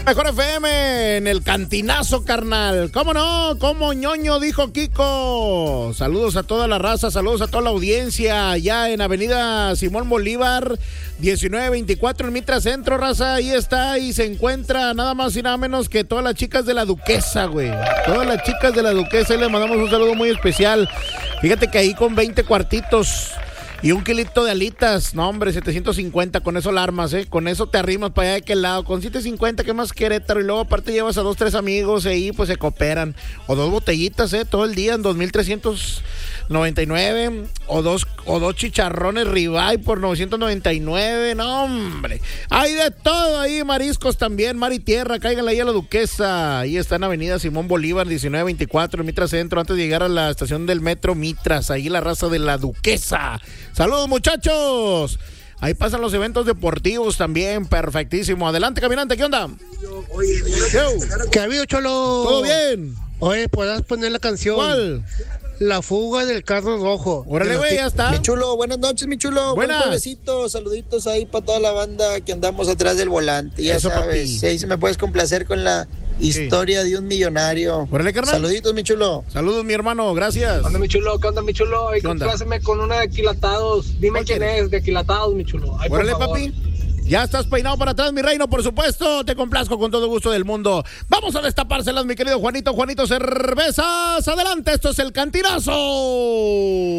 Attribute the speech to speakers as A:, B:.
A: Mejor FM en el cantinazo, carnal. ¿Cómo no? ¿Cómo ñoño? Dijo Kiko. Saludos a toda la raza, saludos a toda la audiencia. Allá en Avenida Simón Bolívar, 1924 en Mitra Centro, raza. Ahí está y se encuentra nada más y nada menos que todas las chicas de la Duquesa, güey. Todas las chicas de la Duquesa. Y les mandamos un saludo muy especial. Fíjate que ahí con 20 cuartitos y un kilito de alitas, no hombre, 750, con eso la armas, con eso te arrimas para allá de aquel lado, con 750, ¿qué más Querétaro? Y luego aparte llevas a 2, 3 amigos ahí, pues se cooperan, o 2 botellitas, todo el día en 2,399, o dos chicharrones ribeye por 999, no hombre, hay de todo ahí, mariscos también, mar y tierra, cáiganle ahí a la Duquesa, ahí está en Avenida Simón Bolívar, 1924, en Mitra Centro, antes de llegar a la estación del metro Mitras, ahí la raza de la Duquesa. ¡Saludos, muchachos! Ahí pasan los eventos deportivos también, perfectísimo. Adelante, caminante, ¿qué onda?
B: ¿Qué ha habido, Cholo?
A: ¿Todo bien?
B: Oye, ¿podrás poner la canción?
A: ¿Cuál?
B: La fuga del carro rojo.
A: Órale, güey, ya está.
C: Mi chulo, buenas noches, mi chulo.
A: Buenas.
C: Buen besitos, saluditos ahí para toda la banda que andamos atrás del volante. Ya
A: Eso,
C: sabes,
A: papi.
C: ahí se me puedes complacer con la historia de un millonario.
A: Órale, carnal.
C: Saluditos, mi chulo.
A: Saludos, mi hermano, gracias.
D: ¿Qué onda, mi chulo? ¿Qué onda, mi chulo? Ahí
A: ¿Qué onda?
D: complázeme con una de Aquilatados. Dime
A: ¿Cuál
D: quién
A: quieres?
D: es de Aquilatados, mi chulo. Ay, por
A: Órale,
D: favor.
A: papi. Ya estás peinado para atrás, mi reino, por supuesto. Te complazco con todo gusto del mundo. Vamos a destapárselas, mi querido Juanito. Juanito Cervezas. Adelante, esto es el Cantinazo.